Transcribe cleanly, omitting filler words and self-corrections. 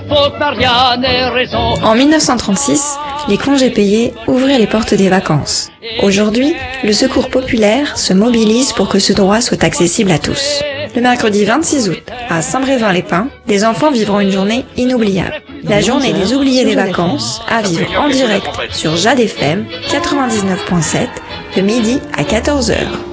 faut que Marianne ait raison. En 1936, les congés payés ouvraient les portes des vacances. Aujourd'hui, le Secours populaire se mobilise pour que ce droit soit accessible à tous. Le mercredi 26 août, à Saint-Brévin-les-Pins, les enfants vivront une journée inoubliable. La journée des oubliés des vacances, à vivre en direct sur Jade FM 99.7, de midi à 14h.